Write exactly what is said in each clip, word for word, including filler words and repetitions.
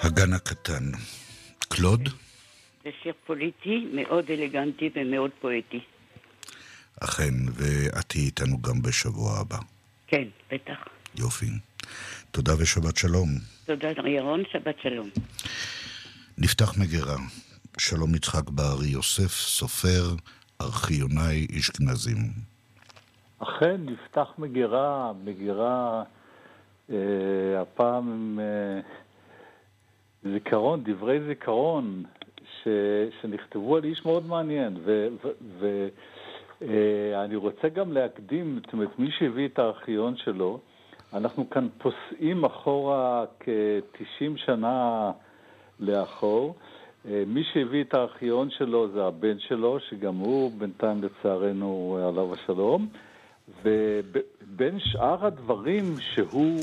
הגן הקטן. קלוד? זה שיר פוליטי, מאוד אלגנטי ומאוד פואטי. אכן, ואת תהיי איתנו גם בשבוע הבא. כן, בטח. יופי. תודה ושבת שלום. תודה ירון, שבת שלום. נפתח מגירה. שלום יצחק בר יוסף, סופר, ארכיונאי, איש גנזים. אכן, נפתח מגירה, מגירה, אה, הפעם אה, זיכרון, דברי זיכרון, ש, שנכתבו על איש מאוד מעניין, ו... ו, ו אני רוצה גם להקדים, זאת אומרת, מי שהביא את הארכיון שלו, אנחנו כאן פוסעים אחורה כ-תשעים שנה לאחור. מי שהביא את הארכיון שלו זה הבן שלו, שגם הוא בינתיים לצערנו עליו השלום. ובין שאר הדברים שהוא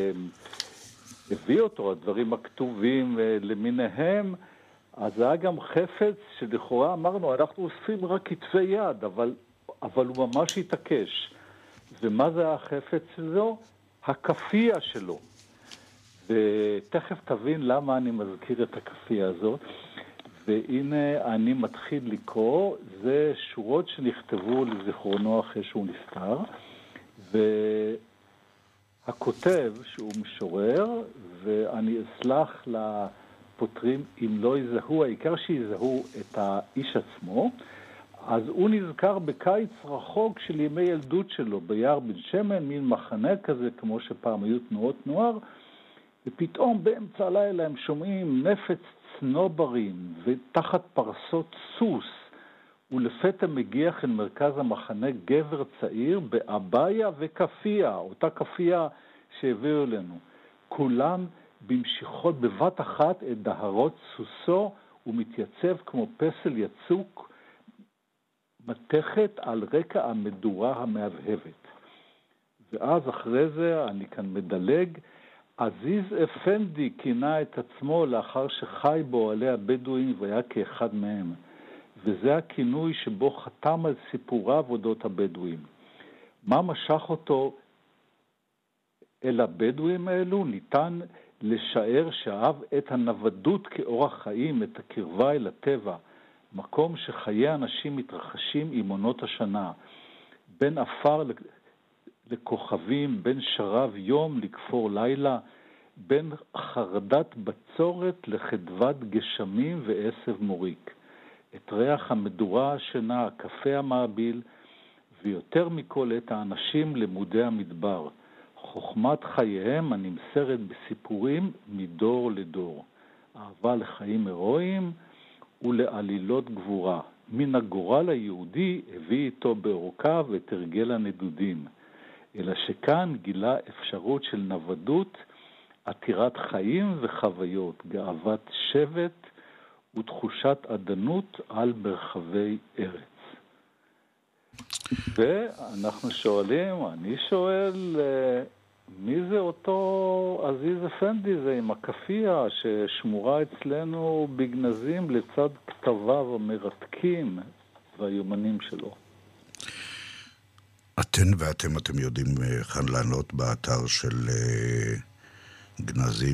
הביא אותו, הדברים הכתובים למיניהם, אז זה היה גם חפץ שלכאורה אמרנו, אנחנו אוספים רק כתבי יד, אבל, אבל הוא ממש התעקש. ומה זה החפץ שלו? הכפייה שלו. ותכף תבין למה אני מזכיר את הכפייה הזאת. והנה אני מתחיל לקרוא, זה שורות שנכתבו לזיכרונו אחרי שהוא נפטר, והכותב שהוא משורר, ואני אסלח ל... פותרים אם לא יזהו, העיקר שיזהו את האיש עצמו. אז הוא נזכר בקיץ רחוק של ימי ילדות שלו, ביער בן שמן, מין מחנה כזה, כמו שפעם היו תנועות נוער, ופתאום באמצע הלילה הם שומעים נפץ צנוברים, ותחת פרסות סוס, ולפתע מגיח אל מרכז המחנה גבר צעיר, באביה וכפייה, אותה כפייה שהביאו לנו. כולם במשיכות בבת אחת את דהרות סוסו, ומתייצב כמו פסל יצוק מתכת על רקע המדורה המהבהבת. ואז אחרי זה אני כאן מדלג, עזיז אפנדי כינה את עצמו לאחר שחי בו עלי הבדואים והיה כאחד מהם. וזה הכינוי שבו חתם על סיפוריו אודות הבדואים. מה משך אותו אל הבדואים האלו? ניתן לשער שאהב את הנוודות כאורח חיים, את הקרבה אל הטבע, מקום שחיי אנשים מתרחשים עם עונות השנה, בין אפר לכוכבים, בין שרב יום לכפור לילה, בין חרדת בצורת לחדוות גשמים ועשב מוריק. את ריח המדורה השינה, הקפה המעביל, ויותר מכל את האנשים למודי המדבר. חוכמת חייהם הנמסרת בסיפורים מדור לדור. אהבה לחיים הירואיים ולעלילות גבורה. מן הגורל היהודי הביא איתו באורכיו את הרגל הנדודים. אלא שכאן גילה אפשרות של נוודות, עתירת חיים וחוויות, גאוות שבט ותחושת עדנות על ברחבי ארץ. ואנחנו שואלים, אני שואל, מי זה אותו עזיז אפנדי זה עם הכפייה ששמורה אצלנו בגנזים לצד כתביו המרתקים והיומנים שלו? אתן ואתם, אתם יודעים כאן לענות באתר של גנזים,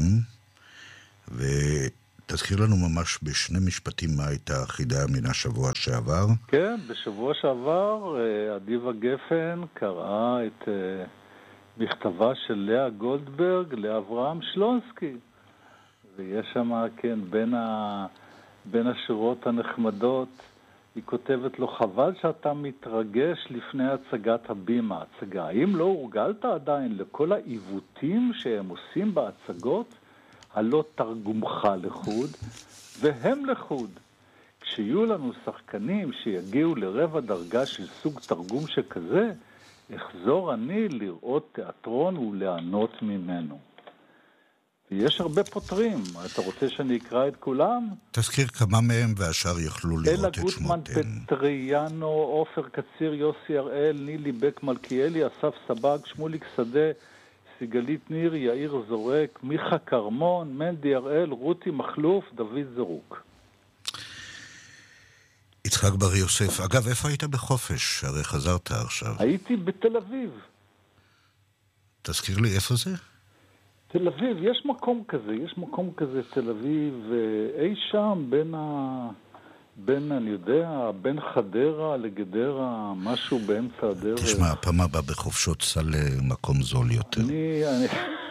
ותזכיר לנו ממש בשני משפטים מה הייתה החידה מן השבוע שעבר. כן, בשבוע שעבר אדיבה גפן קראה את מכתבה של לאה גולדברג לאברהם שלונסקי, ויש שם, כן, בין, ה... בין השורות הנחמדות, היא כותבת לו, חבל שאתה מתרגש לפני הצגת הבימה. הצגה, האם לא הורגלת עדיין לכל העיוותים שהם עושים בהצגות? הלא תרגומך לחוד, והם לחוד. כשיהיו לנו שחקנים שיגיעו לרבע דרגה של סוג תרגום שכזה, אחזור אני לראות תיאטרון וליהנות ממנו. ויש הרבה פותרים. אתה רוצה שאני אקרא את כולם? תזכיר כמה מהם והשאר יוכלו לראות את שמותיהם. אלה גוטמן, פטריאנו, עופר קציר, יוסי הראל, נילי בק מלכיאלי, אסף סבג, שמוליק שדה, סיגלית ניר, יאיר זורק, מיכה קרמון, מנדי הראל, רותי מחלוף, דוד זרוק. יצחק בר יוסף, אגב, איפה היית בחופש? הרי חזרת עכשיו. הייתי בתל אביב. תזכיר לי, איפה זה? תל אביב, יש מקום כזה, יש מקום כזה, תל אביב, אי שם בין ה... בין, אני יודע, בין חדרה לגדרה, משהו באמצע הדרך. תשמע, הפעם הבאה בחופשות סע למקום זול יותר. אני... אני...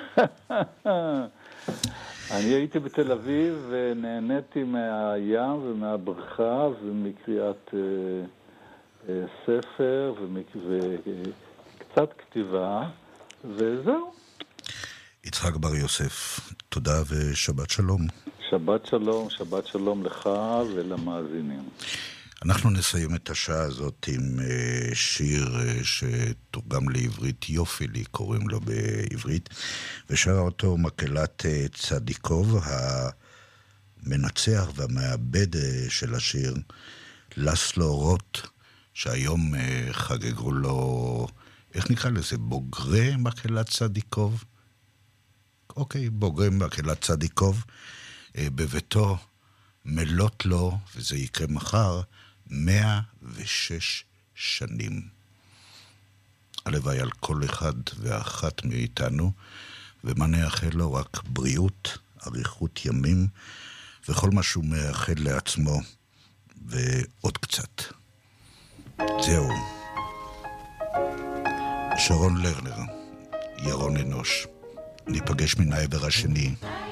אני הייתי בתל אביב ונהניתי מהים ומהבריכה ומקריאת אה, אה, ספר וקצת כתיבה, וזהו. יצחק בר יוסף, תודה ושבת שלום. שבת שלום, שבת שלום לך ולמאזינים. אנחנו נסיים את השעה הזאת עם uh, שיר uh, שתורגם לעברית, יופי קוראים לו בעברית, ושרה אותו מקהלת uh, צדיקוב, המנצח והמעבד uh, של השיר, לסלו רוט, שהיום uh, חגגו לו, איך נקרא לזה, בוגרי מקהלת צדיקוב? אוקיי, בוגרי מקהלת צדיקוב, uh, בביתו מלות לו, וזה יקרה מחר, מאה ושש שנים. הלוואי על כל אחד ואחת מאיתנו, ומה נאחל לו? רק בריאות, אריכות ימים, וכל מה שהוא מאחל לעצמו, ועוד קצת. זהו. שרון לרנר, ירון אנוש. ניפגש מן העבר השני.